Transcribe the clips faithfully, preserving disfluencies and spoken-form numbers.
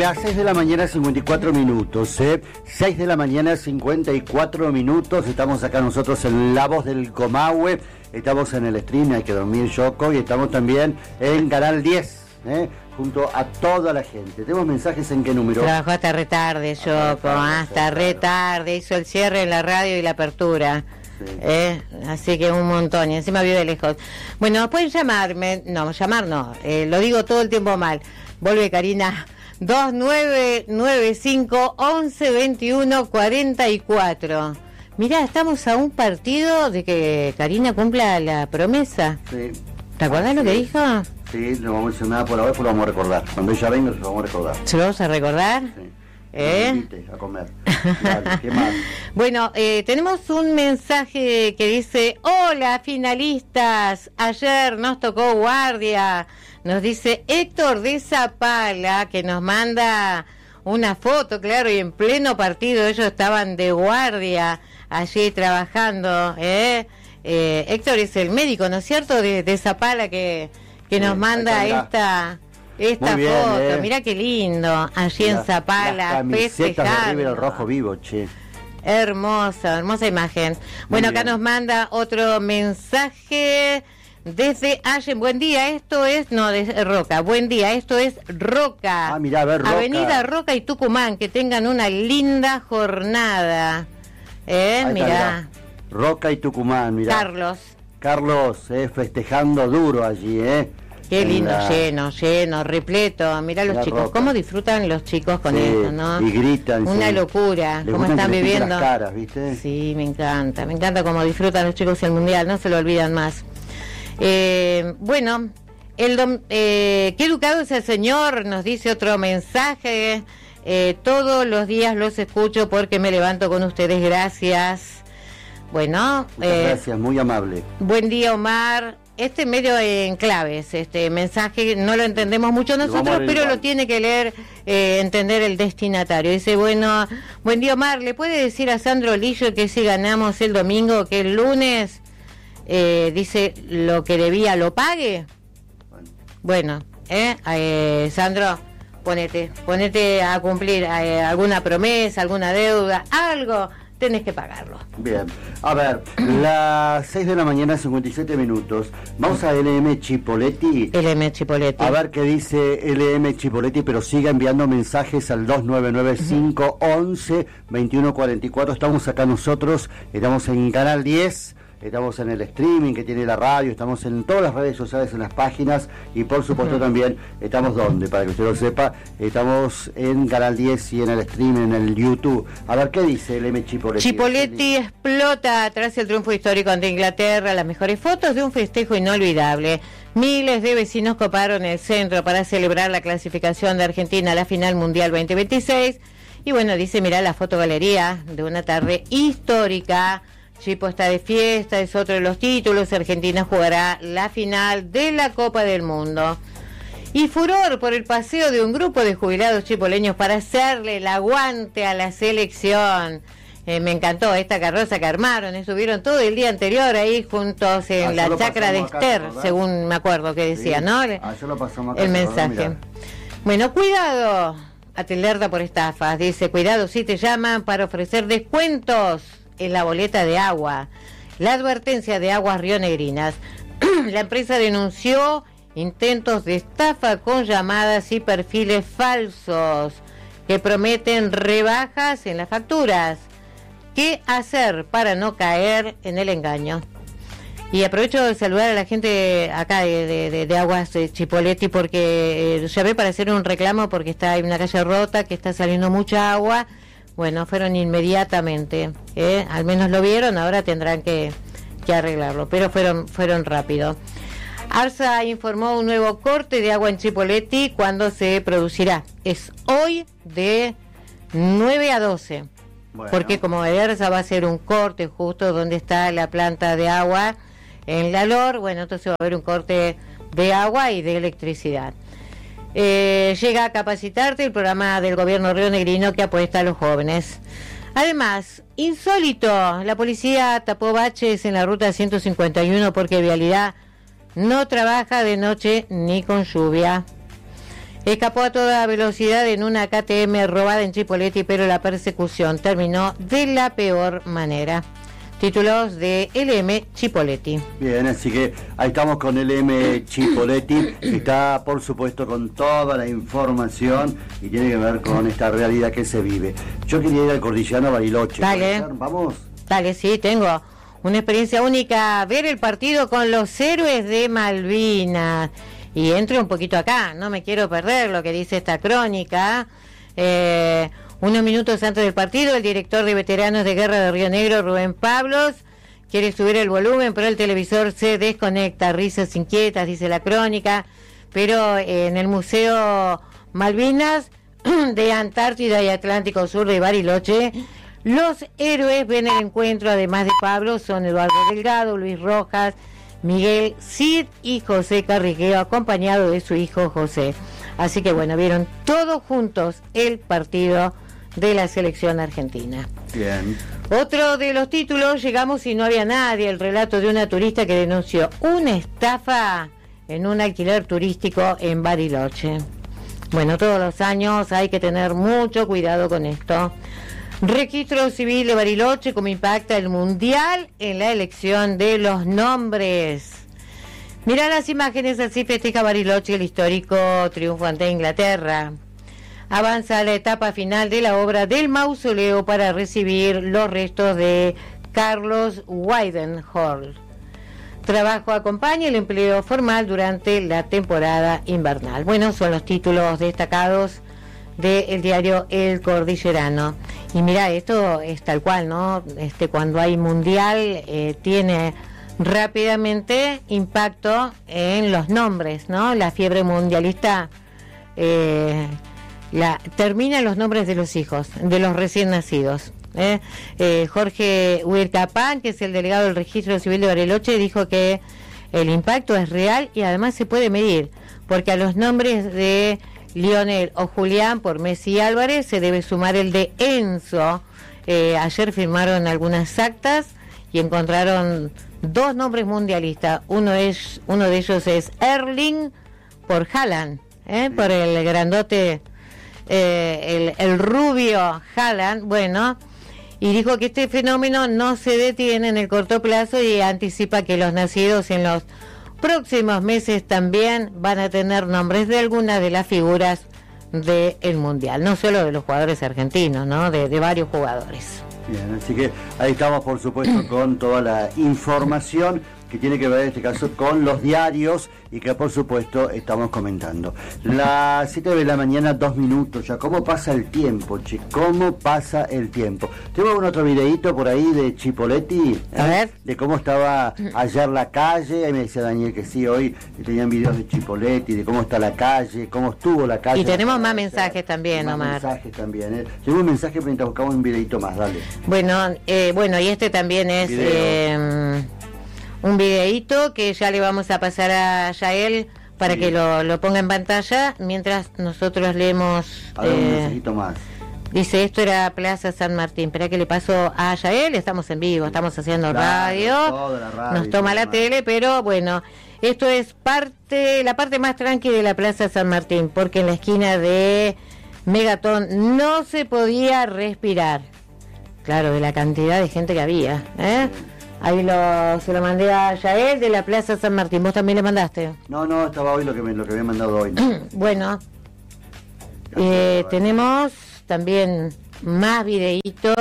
Las seis de la mañana, cincuenta y cuatro minutos, ¿eh? seis de la mañana, cincuenta y cuatro minutos. Estamos acá nosotros en La Voz del Comahue. Estamos en el stream, hay que dormir, Yoko. Y estamos también en Canal diez, ¿eh? Junto a toda la gente. ¿Tenemos mensajes en qué número? Trabajó hasta re tarde, Yoko, hasta re tarde. Hizo el cierre en la radio y la apertura. Sí. Eh, así que un montón, y encima vio de lejos. Bueno, pueden llamarme, no, llamar no, eh, lo digo todo el tiempo mal. Vuelve Karina, dos nueve nueve cinco, once, veintiuno, cuarenta y cuatro. Mirá, estamos a un partido de que Karina cumpla la promesa. Sí. ¿Te acuerdas lo que dijo? Sí, lo vamos a mencionar por ahora, pues lo vamos a recordar. Cuando ella venga, se lo vamos a recordar. ¿Se lo vamos a recordar? Sí. ¿Eh? Invite a comer. Dale, ¿qué más? Bueno, eh, tenemos un mensaje que dice: hola finalistas, ayer nos tocó guardia. Nos dice Héctor de Zapala, que nos manda una foto, claro, y en pleno partido ellos estaban de guardia allí trabajando. ¿eh? Eh, Héctor es el médico, ¿no es cierto?, de, de Zapala, que, que nos sí, manda esta... Esta bien, foto, eh. Mirá qué lindo, allí la, en Zapala, festejando. De River Rojo vivo, che. Hermosa, hermosa imagen. Muy bueno, bien. Acá nos manda otro mensaje desde Allen. Buen día, esto es, no, de Roca. Buen día, esto es Roca. Ah, mirá, a ver, Roca. Avenida Roca y Tucumán, que tengan una linda jornada. Eh, Ahí mirá. Está, Roca y Tucumán, mirá. Carlos. Carlos, eh, festejando duro allí, eh. Qué lindo, la... lleno, lleno, repleto. Mirá los chicos, Roca. Cómo disfrutan los chicos con sí, esto, ¿no? Y gritan. Una sí. locura, Les cómo están viviendo. Las caras, ¿viste? Sí, me encanta, me encanta cómo disfrutan los chicos el mundial, no se lo olvidan más. Eh, bueno, el dom... eh, qué educado es el señor, nos dice otro mensaje. Eh, todos los días los escucho porque me levanto con ustedes, gracias. Bueno, muchas eh, gracias, muy amable. Buen día, Omar. Este medio en claves, este mensaje no lo entendemos mucho nosotros, pero lo tiene que leer, eh, entender el destinatario. Dice, bueno, buen día, Omar, ¿le puede decir a Sandro Lillo que si ganamos el domingo, que el lunes, eh, dice, lo que debía lo pague? Bueno, eh, eh Sandro, ponete, ponete a cumplir eh, alguna promesa, alguna deuda, algo. Tenés que pagarlo. Bien, a ver, las seis de la mañana, cincuenta y siete minutos. Vamos a L M Chipoletti. L M Chipoletti. A ver qué dice L M Chipoletti, pero siga enviando mensajes al dos nueve nueve cinco, once, veintiuno, cuarenta y cuatro. Estamos acá nosotros, estamos en Canal diez. Estamos en el streaming que tiene la radio, estamos en todas las redes sociales, en las páginas, y por supuesto uh-huh. también estamos donde, para que usted lo sepa, estamos en Canal diez y en el streaming, en el YouTube. A ver, ¿qué dice el M. Chipoletti? Chipoletti explota tras el triunfo histórico ante Inglaterra, las mejores fotos de un festejo inolvidable. Miles de vecinos coparon el centro para celebrar la clasificación de Argentina a la final mundial veinte veintiséis. Y bueno, dice, mirá la fotogalería de una tarde histórica. Chipo está de fiesta, es otro de los títulos. Argentina jugará la final de la Copa del Mundo. Y furor por el paseo de un grupo de jubilados chipoleños para hacerle el aguante a la selección. Eh, me encantó esta carroza que armaron, estuvieron todo el día anterior ahí juntos en ah, la chacra de Esther, según me acuerdo que decía, sí. ¿no? Ah, lo pasamos acá, el mensaje. Mirá. Bueno, cuidado, alerta por estafas. Dice, cuidado si te llaman para ofrecer descuentos en la boleta de agua. La advertencia de Aguas Rionegrinas. La empresa denunció intentos de estafa con llamadas y perfiles falsos que prometen rebajas en las facturas. ¿Qué hacer para no caer en el engaño? Y aprovecho de saludar a la gente acá de, de, de, de Aguas de Chipoletti, porque eh, llamé para hacer un reclamo porque está hay una calle rota, que está saliendo mucha agua. Bueno, fueron inmediatamente, ¿eh? Al menos lo vieron, ahora tendrán que, que arreglarlo, pero fueron fueron rápido. ARSA informó un nuevo corte de agua en Chipoletti. ¿Cuándo se producirá? Es hoy de nueve a doce, bueno. Porque como ARSA va a hacer un corte justo donde está la planta de agua en La Lor, bueno, entonces va a haber un corte de agua y de electricidad. Eh, llega a Capacitarte, el programa del gobierno rionegrino que apuesta a los jóvenes. Además, insólito, la policía tapó baches en la ruta ciento cincuenta y uno porque Vialidad no trabaja de noche ni con lluvia. Escapó a toda velocidad en una K T M robada en Chipoleti, pero la persecución terminó de la peor manera. Títulos de L M Chipoleti. Bien, así que ahí estamos con L M Chipoleti, que está por supuesto con toda la información y tiene que ver con esta realidad que se vive. Yo quería ir al Cordillerano Bariloche. Dale. Vamos. Dale, sí, tengo una experiencia única, ver el partido con los héroes de Malvinas. Y entro un poquito acá, no me quiero perder lo que dice esta crónica. Eh... Unos minutos antes del partido, el director de veteranos de guerra de Río Negro, Rubén Pablos, quiere subir el volumen, pero el televisor se desconecta. Risas inquietas, dice la crónica. Pero eh, en el Museo Malvinas de Antártida y Atlántico Sur de Bariloche, los héroes ven el encuentro, además de Pablos, son Eduardo Delgado, Luis Rojas, Miguel Cid y José Carriqueo, acompañado de su hijo José. Así que bueno, vieron todos juntos el partido de la selección argentina. Bien. Otro de los títulos, llegamos y no había nadie, el relato de una turista que denunció una estafa en un alquiler turístico en Bariloche. Bueno, todos los años hay que tener mucho cuidado con esto. Registro Civil de Bariloche, cómo impacta el Mundial en la elección de los nombres. Mirá las imágenes, así festeja Bariloche el histórico triunfo ante Inglaterra. Avanza la etapa final de la obra del mausoleo para recibir los restos de Carlos Weidenhall. Trabajo acompaña el empleo formal durante la temporada invernal. Bueno, son los títulos destacados del diario El Cordillerano. Y mira, esto es tal cual, ¿no? Este, cuando hay mundial eh, tiene rápidamente impacto en los nombres, ¿no? La fiebre mundialista eh, la, termina en los nombres de los hijos, de los recién nacidos. ¿eh? Eh, Jorge Huircapán, que es el delegado del Registro Civil de Bariloche, dijo que el impacto es real y además se puede medir, porque a los nombres de Lionel o Julián por Messi Álvarez se debe sumar el de Enzo. Eh, ayer firmaron algunas actas y encontraron dos nombres mundialistas. Uno es uno de ellos es Erling por Haaland, ¿eh? por el grandote, eh, el, el rubio Haaland. Bueno, y dijo que este fenómeno no se detiene en el corto plazo y anticipa que los nacidos en los próximos meses también van a tener nombres de algunas de las figuras del Mundial, no solo de los jugadores argentinos, ¿no? de, de varios jugadores. Bien, así que ahí estamos por supuesto con toda la información que tiene que ver en este caso con los diarios y que por supuesto estamos comentando. Las siete de la mañana, dos minutos ya. ¿Cómo pasa el tiempo, che? ¿Cómo pasa el tiempo? Tengo un otro videíto por ahí de Chipoleti, ¿eh? A ver. De cómo estaba ayer la calle. Ahí me decía Daniel que sí, hoy tenían videos de Chipoleti, de cómo está la calle, cómo estuvo la calle. Y tenemos más calle, mensajes también, más Omar. mensajes también, ¿eh? Llegó un mensaje mientras buscamos un videíto más, dale. Bueno, eh, bueno, y este también es eh, un videíto que ya le vamos a pasar a Yael para sí. que lo, lo ponga en pantalla mientras nosotros leemos. A ver, eh, un mensajito más. Dice, esto era Plaza San Martín. Espera que le paso a Yael, estamos en vivo, estamos haciendo claro, radio, la radio, nos toma la más. tele, pero bueno, esto es parte, la parte más tranqui de la Plaza San Martín, porque en la esquina de Megatón no se podía respirar. Claro, de la cantidad de gente que había, ¿eh? Sí. Ahí lo, se lo mandé a Yael de la Plaza San Martín. ¿Vos también le mandaste? No, no, estaba hoy lo que me, lo que había mandado hoy. ¿No? Bueno, eh, tenemos también más videitos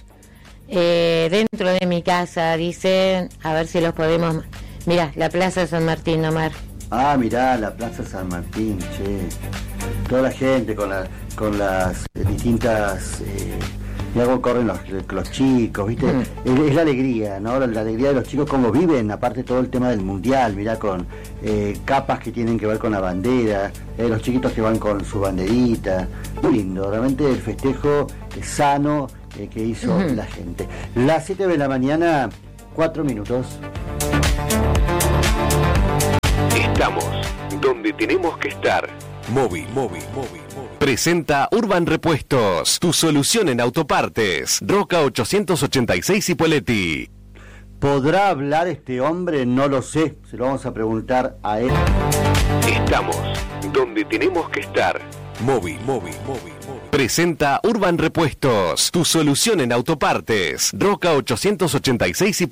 eh, dentro de mi casa. Dicen, a ver si los podemos... Mirá, la Plaza San Martín, Omar. Ah, mirá, la Plaza San Martín, che. Toda la gente con, la, con las eh, distintas... Eh, y algo corren los, los chicos, ¿viste? Mm. Es, es la alegría, ¿no? La, la alegría de los chicos, cómo viven, aparte todo el tema del mundial, mirá, con eh, capas que tienen que ver con la bandera, eh, los chiquitos que van con su banderita. Muy lindo, realmente el festejo es sano eh, que hizo mm. la gente. Las siete de la mañana, cuatro minutos. Estamos donde tenemos que estar. Móvil, móvil, móvil. Presenta Urban Repuestos, tu solución en autopartes. Roca ochocientos ochenta y seis Cipolletti. ¿Podrá hablar este hombre? No lo sé. Se lo vamos a preguntar a él. Estamos donde tenemos que estar. Móvil, móvil, móvil, móvil. Presenta Urban Repuestos, tu solución en autopartes. Roca ochocientos ochenta y seis y